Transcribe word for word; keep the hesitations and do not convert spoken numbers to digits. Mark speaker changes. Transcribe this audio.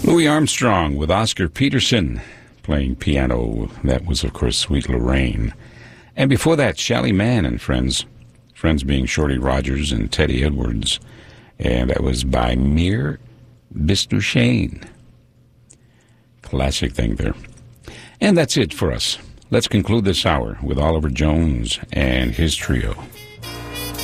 Speaker 1: Louis Armstrong with Oscar Peterson playing piano. That was, of course, Sweet Lorraine. And before that, Shelly Manne and Friends. Friends being Shorty Rogers and Teddy Edwards. And that was by Mir Bistushane. Classic thing there. And that's it for us. Let's conclude this hour with Oliver Jones and his trio.